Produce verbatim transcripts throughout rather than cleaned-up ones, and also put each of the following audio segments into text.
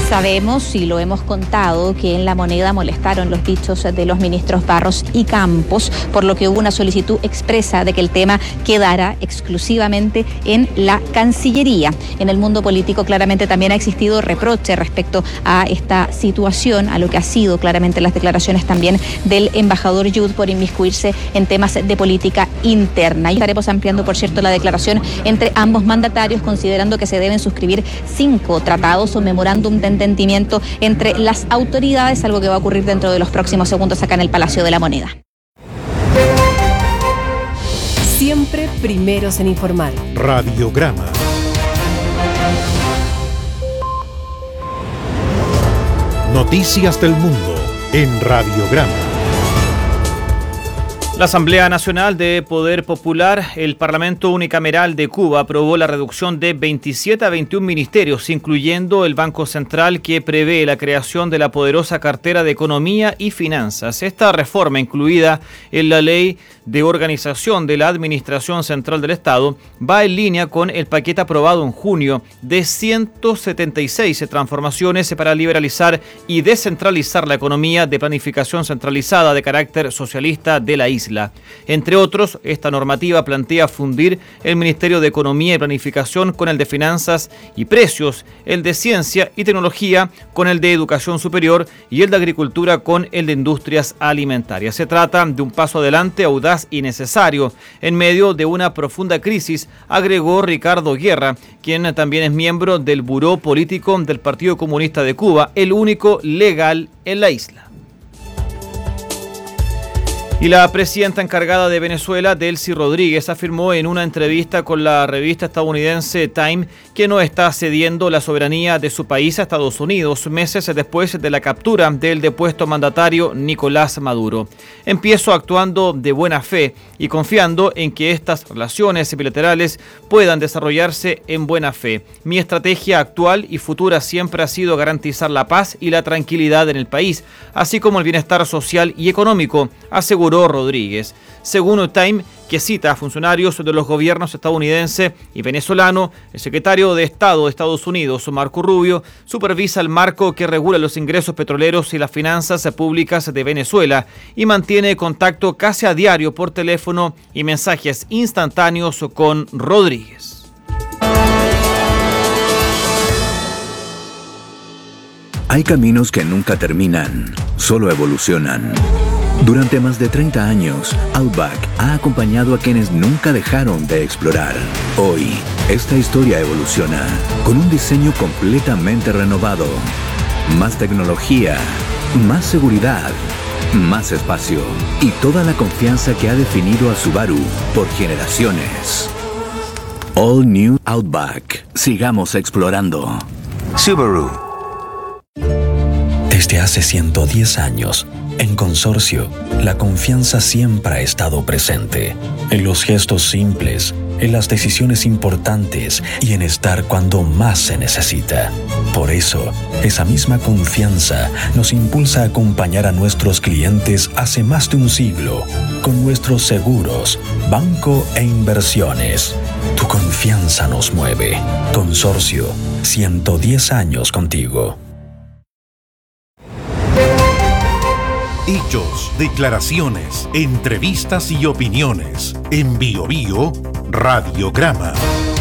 Sabemos y lo hemos contado que en La Moneda molestaron los dichos de los ministros Barros y Campos, por lo que hubo una solicitud expresa de que el tema quedara exclusivamente en la Cancillería. En el mundo político claramente también ha existido reproche respecto a esta situación, a lo que ha sido claramente las declaraciones también del embajador Yud por inmiscuirse en temas de política interna. Y estaremos ampliando, por cierto, la declaración entre ambos mandatarios, considerando que se deben suscribir cinco tratados o memorándum de entendimiento entre las autoridades, algo que va a ocurrir dentro de los próximos segundos acá en el Palacio de la Moneda. Siempre primeros en informar. Radiograma. Noticias del mundo en Radiograma. La Asamblea Nacional de Poder Popular, el Parlamento Unicameral de Cuba, aprobó la reducción de veintisiete a veintiún ministerios, incluyendo el Banco Central, que prevé la creación de la poderosa cartera de Economía y Finanzas. Esta reforma, incluida en la Ley de Organización de la Administración Central del Estado, va en línea con el paquete aprobado en junio de ciento setenta y seis transformaciones para liberalizar y descentralizar la economía de planificación centralizada de carácter socialista de la isla. Entre otros, esta normativa plantea fundir el Ministerio de Economía y Planificación con el de Finanzas y Precios, el de Ciencia y Tecnología con el de Educación Superior y el de Agricultura con el de Industrias Alimentarias. Se trata de un paso adelante audaz y necesario en medio de una profunda crisis, agregó Ricardo Guerra, quien también es miembro del Buró Político del Partido Comunista de Cuba, el único legal en la isla. Y la presidenta encargada de Venezuela, Delcy Rodríguez, afirmó en una entrevista con la revista estadounidense Time que no está cediendo la soberanía de su país a Estados Unidos, meses después de la captura del depuesto mandatario Nicolás Maduro. Empiezo actuando de buena fe y confiando en que estas relaciones bilaterales puedan desarrollarse en buena fe. Mi estrategia actual y futura siempre ha sido garantizar la paz y la tranquilidad en el país, así como el bienestar social y económico, aseguró Rodríguez. Según Time, que cita a funcionarios de los gobiernos estadounidense y venezolano, el secretario de Estado de Estados Unidos, Marco Rubio, supervisa el marco que regula los ingresos petroleros y las finanzas públicas de Venezuela y mantiene contacto casi a diario por teléfono y mensajes instantáneos con Rodríguez. Hay caminos que nunca terminan, solo evolucionan. Durante más de treinta años, Outback ha acompañado a quienes nunca dejaron de explorar. Hoy, esta historia evoluciona con un diseño completamente renovado. Más tecnología, más seguridad, más espacio y toda la confianza que ha definido a Subaru por generaciones. All New Outback. Sigamos explorando. Subaru. Desde hace ciento diez años, en Consorcio, la confianza siempre ha estado presente. En los gestos simples, en las decisiones importantes y en estar cuando más se necesita. Por eso, esa misma confianza nos impulsa a acompañar a nuestros clientes hace más de un siglo con nuestros seguros, banco e inversiones. Tu confianza nos mueve. Consorcio, ciento diez años contigo. Hechos, declaraciones, entrevistas y opiniones. En Bio Bio, Radiograma.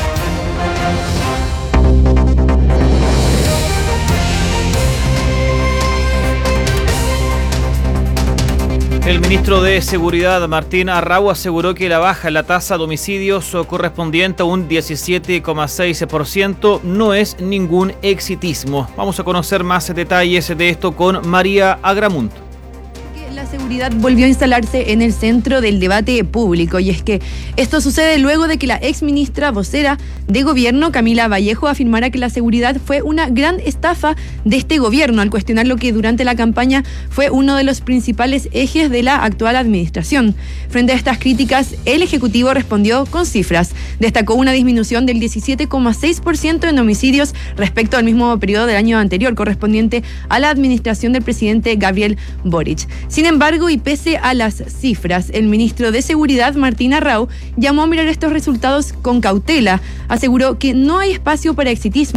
El ministro de Seguridad, Martín Arrau, aseguró que la baja en la tasa de homicidios correspondiente a un diecisiete coma seis por ciento no es ningún exitismo. Vamos a conocer más detalles de esto con María Agramunt. La seguridad volvió a instalarse en el centro del debate público, y es que esto sucede luego de que la exministra vocera de gobierno, Camila Vallejo, afirmara que la seguridad fue una gran estafa de este gobierno, al cuestionar lo que durante la campaña fue uno de los principales ejes de la actual administración. Frente a estas críticas, el Ejecutivo respondió con cifras. Destacó una disminución del diecisiete coma seis por ciento en homicidios respecto al mismo periodo del año anterior, correspondiente a la administración del presidente Gabriel Boric. Sin embargo, y pese a las cifras, el ministro de Seguridad, Martín Arrau, llamó a mirar estos resultados con cautela. Aseguró que no hay espacio para exitismo